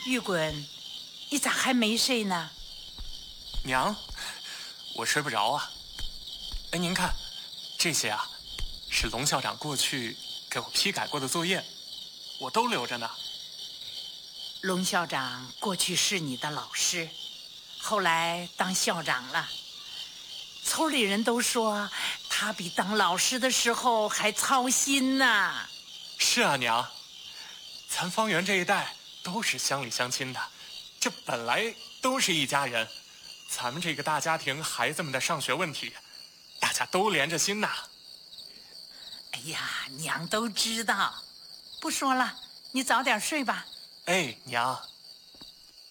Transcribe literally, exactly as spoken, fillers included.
玉滚，你咋还没睡呢？ 娘，我睡不着啊。哎，您看，这些啊，是龙校长过去给我批改过的作业，我都留着呢。 龙校长过去是你的老师，后来当校长了。村里人都说他比当老师的时候还操心呢。 是啊，娘，咱方圆这一带都是乡里乡亲的，这本来都是一家人。咱们这个大家庭，孩子们的上学问题，大家都连着心呐。 哎呀，娘都知道，不说了，你早点睡吧。 哎，娘。